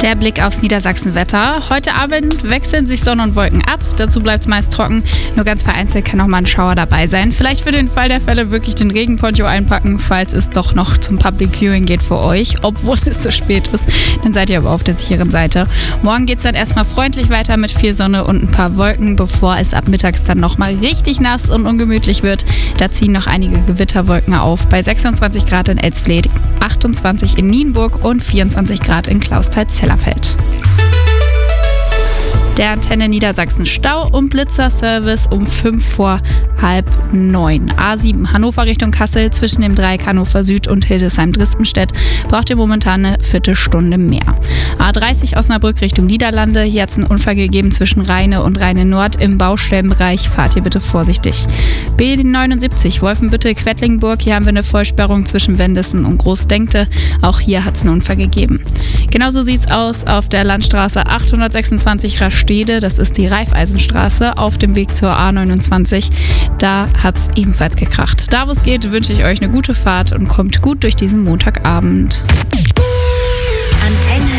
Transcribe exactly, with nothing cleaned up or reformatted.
Der Blick aufs Niedersachsenwetter. Heute Abend wechseln sich Sonne und Wolken ab. Dazu bleibt es meist trocken. Nur ganz vereinzelt kann auch mal ein Schauer dabei sein. Vielleicht für den Fall der Fälle wirklich den Regenponcho einpacken, falls es doch noch zum Public Viewing geht für euch. Obwohl es so spät ist, dann seid ihr aber auf der sicheren Seite. Morgen geht es dann erstmal freundlich weiter mit viel Sonne und ein paar Wolken, bevor es ab mittags dann nochmal richtig nass und ungemütlich wird. Da ziehen noch einige Gewitterwolken auf. Bei sechsundzwanzig Grad in Elsfleth, achtundzwanzig in Nienburg und vierundzwanzig Grad in Clausthal-Zellerfeld. Der Antenne Niedersachsen Stau- und Blitzerservice um fünf vor halb neun. A sieben Hannover Richtung Kassel zwischen dem Dreieck Hannover Süd und Hildesheim-Dristenstedt braucht ihr momentan eine Viertelstunde mehr. A dreißig Osnabrück Richtung Niederlande. Hier hat es einen Unfall gegeben zwischen Rheine und Rheine Nord. Im Baustellenbereich fahrt ihr bitte vorsichtig. B neunundsiebzig Wolfenbüttel-Quedlinburg. Hier haben wir eine Vollsperrung zwischen Wendessen und Großdenkte. Auch hier hat es einen Unfall gegeben. Genauso sieht es aus auf der Landstraße achthundertsechsundzwanzig Raststede. Das ist die Raiffeisenstraße auf dem Weg zur A neunundzwanzig. Da hat es ebenfalls gekracht. Da wo es geht, wünsche ich euch eine gute Fahrt und kommt gut durch diesen Montagabend. Antenne